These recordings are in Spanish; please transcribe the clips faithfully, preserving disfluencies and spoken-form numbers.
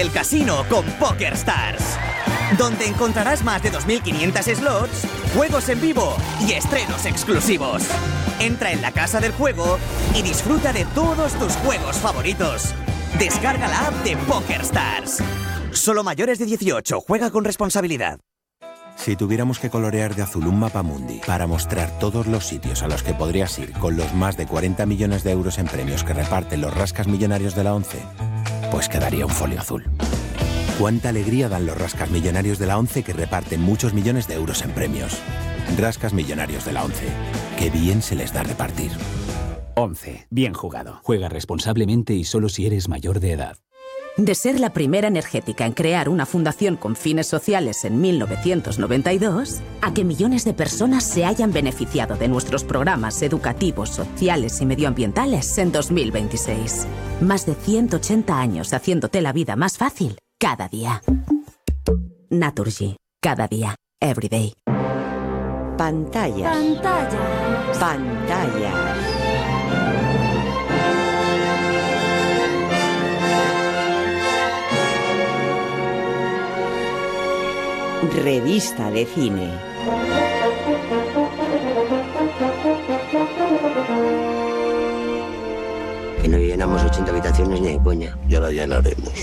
El casino con PokerStars, donde encontrarás más de dos mil quinientos slots, juegos en vivo y estrenos exclusivos. Entra en la casa del juego y disfruta de todos tus juegos favoritos. Descarga la app de PokerStars. Solo mayores de dieciocho, juega con responsabilidad. Si tuviéramos que colorear de azul un mapamundi para mostrar todos los sitios a los que podrías ir con los más de cuarenta millones de euros en premios que reparten los rascas millonarios de la ONCE, pues quedaría un folio azul. Cuánta alegría dan los rascas millonarios de la ONCE que reparten muchos millones de euros en premios. Rascas millonarios de la ONCE. Qué bien se les da repartir. ONCE. Bien jugado. Juega responsablemente y solo si eres mayor de edad. De ser la primera energética en crear una fundación con fines sociales en mil novecientos noventa y dos, a que millones de personas se hayan beneficiado de nuestros programas educativos, sociales y medioambientales en dos mil veintiséis. Más de ciento ochenta años haciéndote la vida más fácil cada día. Naturgy. Cada día. Every day. Pantallas. Pantallas. Pantallas. Revista de cine. Que no llenamos ochenta habitaciones ni de coña. Ya la llenaremos.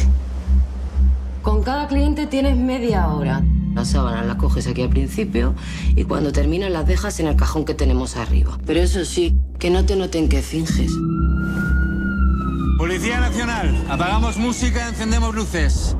Con cada cliente tienes media hora. Las sábanas las coges aquí al principio y cuando terminas las dejas en el cajón que tenemos arriba. Pero eso sí, que no te noten que finges. Policía Nacional, apagamos música, encendemos luces.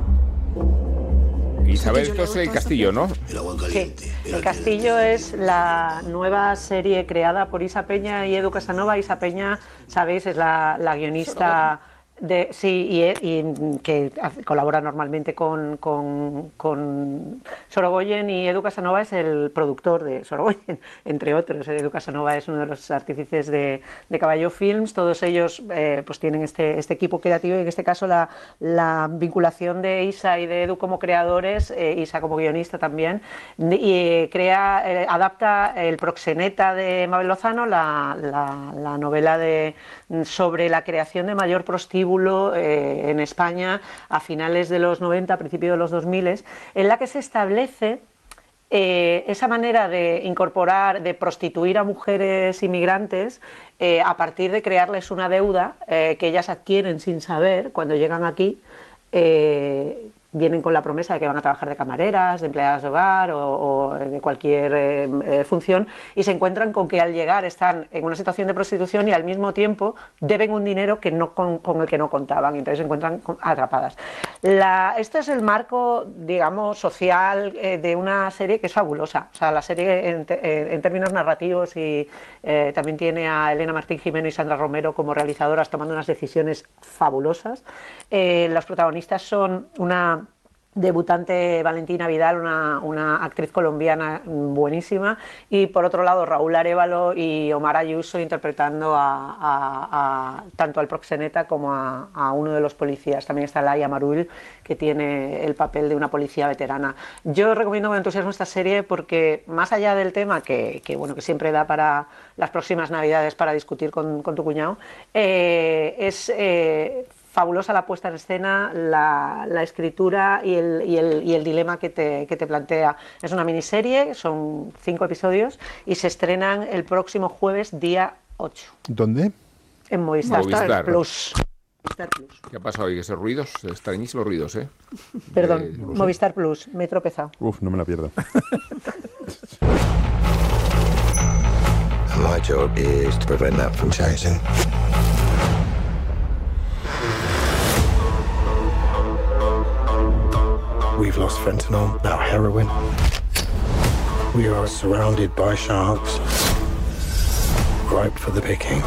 Isabel, esto es El Castillo, ¿no? Sí, El Castillo es la nueva serie creada por Isa Peña y Edu Casanova. Isa Peña, sabéis, es la, la guionista de, sí, y, y que colabora normalmente con, con, con Sorogoyen, y Edu Casanova es el productor de Sorogoyen, entre otros. Edu Casanova es uno de los artífices de, de Caballo Films. Todos ellos eh, pues tienen este, este equipo creativo, y en este caso la, la vinculación de Isa y de Edu como creadores, eh, Isa como guionista también, y eh, crea, eh, adapta El proxeneta de Mabel Lozano, la, la, la novela de, sobre la creación de mayor prostíbulo Eh, en España a finales de los noventa, a principios de los dos mil, en la que se establece eh, esa manera de incorporar, de prostituir a mujeres inmigrantes eh, a partir de crearles una deuda eh, que ellas adquieren sin saber cuando llegan aquí. Eh, vienen con la promesa de que van a trabajar de camareras, de empleadas de hogar o, o de cualquier eh, eh, función, y se encuentran con que al llegar están en una situación de prostitución y al mismo tiempo deben un dinero que no con, con el que no contaban, y entonces se encuentran atrapadas. La, este es el marco, digamos, social eh, de una serie que es fabulosa. O sea, la serie en, te, en términos narrativos, y eh, también tiene a Elena Martín Jimeno y Sandra Romero como realizadoras tomando unas decisiones fabulosas. Eh, los protagonistas son una debutante, Valentina Vidal, una, una actriz colombiana buenísima, y por otro lado Raúl Arévalo y Omar Ayuso interpretando a, a, a tanto al proxeneta como a, a uno de los policías. También está Laia Marull, que tiene el papel de una policía veterana. Yo recomiendo con entusiasmo esta serie porque, más allá del tema que, que, bueno, que siempre da para las próximas Navidades para discutir con, con tu cuñado, eh, es eh, fabulosa la puesta en escena, la, la escritura y el, y, el, y el dilema que te, que te plantea. Es una miniserie, son cinco episodios y se estrenan el próximo jueves, día ocho. ¿Dónde? En Movistar, Movistar Plus. Movistar Plus. ¿Qué ha pasado hoy? Esos ruidos, extrañísimos ruidos, ¿eh? Perdón, eh, no Movistar Plus, me he tropezado. Uf, no me la pierdo. My job is to prevent that from changing. We've lost fentanyl, now heroin. We are surrounded by sharks, ripe for the picking.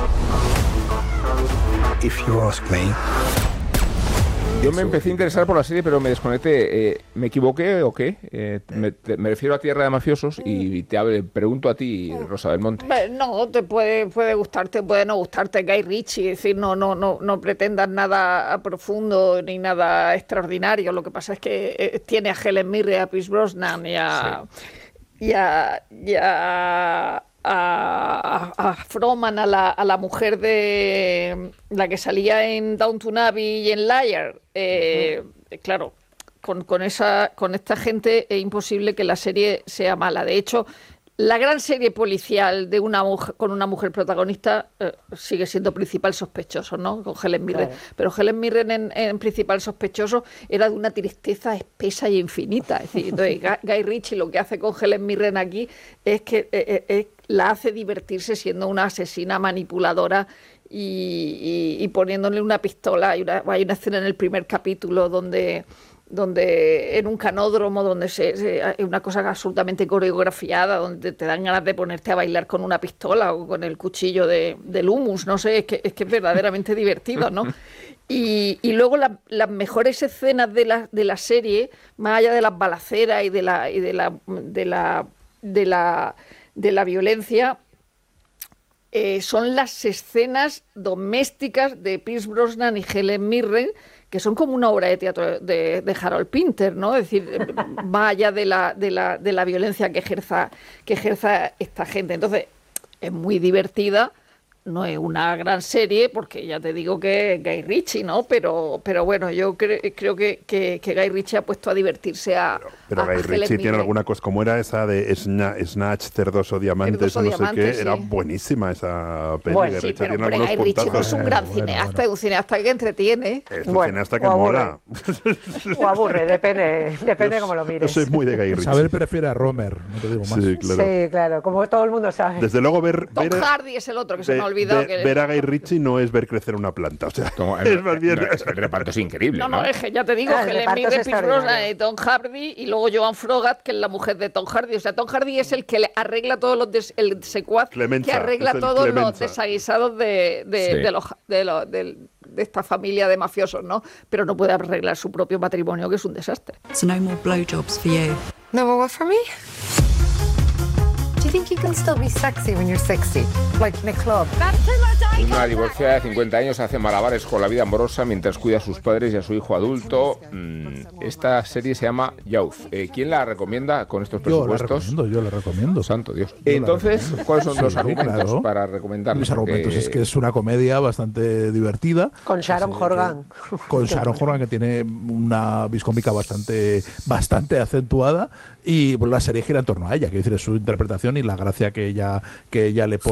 If you ask me... Yo me empecé a interesar por la serie, pero me desconecté. Eh, ¿Me equivoqué o qué? Eh, me, te, me refiero a Tierra de Mafiosos y te hable, pregunto a ti, Rosa Belmonte. No, te puede, puede gustarte, puede no gustarte Guy Ritchie, es decir, no, no, no, no pretendas nada profundo ni nada extraordinario. Lo que pasa es que eh, tiene a Helen Mirren, a Pierce Brosnan y a... Sí. y a, y a A, a, a Froman, a la, a la mujer de la que salía en Downton Abbey y en Liar, eh, claro, con, con, esa, con esta gente es imposible que la serie sea mala. De hecho, la gran serie policial de una mujer, con una mujer protagonista eh, sigue siendo principal sospechoso, ¿no? Con Helen Mirren. Claro. Pero Helen Mirren en, en principal sospechoso era de una tristeza espesa y infinita. Es decir, entonces, Guy Ritchie lo que hace con Helen Mirren aquí es que eh, eh, la hace divertirse siendo una asesina manipuladora y, y, y poniéndole una pistola. Hay una, hay una escena en el primer capítulo donde... donde en un canódromo, donde se, se, es una cosa absolutamente coreografiada, donde te dan ganas de ponerte a bailar con una pistola o con el cuchillo de, del hummus, no sé, es que es, que es verdaderamente divertido, ¿no? Y, y luego la, las mejores escenas de la, de la serie, más allá de las balaceras y de la y de la de la de la, de la violencia, eh, son las escenas domésticas de Pierce Brosnan y Helen Mirren, que son como una obra de teatro de, de Harold Pinter, ¿no? Es decir, más allá de la, de la, de la violencia que ejerza, que ejerza esta gente. Entonces, es muy divertida, no es una gran serie, porque ya te digo que es Guy Ritchie, ¿no? Pero, pero bueno, yo cre- creo que, que, que Guy Ritchie ha puesto a divertirse a Pero, pero a, Guy a Ritchie tiene alguna cosa, como era esa de Sna- Snatch, Cerdos o Diamantes, Cerdos o o no Diamantes, sé qué, sí. era buenísima esa peli. Bueno, Guy sí, Ritchie pero tiene hombre, algunos Guy Ritchie no puntazos. es un gran cineasta, es un cineasta que entretiene. Es un Bueno, cineasta que o aburre. mola. O aburre, depende, depende cómo lo mires. Yo soy muy de Guy Ritchie. Isabel prefiere a Romer, no te digo más. Sí, claro. Sí, claro, como todo el mundo sabe. Desde luego ver, Tom ver, Hardy es el otro que se ve- me ha olvidado. ve- que ver a Guy Ritchie no es ver crecer una planta. O sea, No, es más bien... no, es que el reparto es increíble, No, ¿no? no, es que ya te digo, Ah, el Helen reparto es Mirren, Pierce Brosnan extraordinario. y Tom Hardy, y luego Joan Frogat, que es la mujer de Tom Hardy. O sea, Tom Hardy es el que le arregla todos los des- el secuaz Clemenza, que arregla es el todos los Clemenza. desaguisados de, de, Sí. de, los, de, los- del- de esta familia de mafiosos, ¿no? Pero no puede arreglar su propio matrimonio, que es un desastre. So no more blowjobs for you. No more what for me? Do you think you can still be sexy when you're sixty? Like in a club? Una divorciada de cincuenta años hace malabares con la vida amorosa mientras cuida a sus padres y a su hijo adulto. Mm, esta serie se llama Youth. Eh, ¿Quién la recomienda con estos Yo la presupuestos? recomiendo, yo la recomiendo. Santo Dios. Yo la Entonces, recomiendo. ¿cuáles son los Sí, argumentos claro. para recomendarla? Mis argumentos Porque- es que es una comedia bastante divertida. Con Sharon Horgan. Con Sharon Horgan, que tiene una vis cómica bastante, bastante acentuada, y pues, la serie gira en torno a ella, que decir, es su interpretación y la gracia que ella, que ella le pone.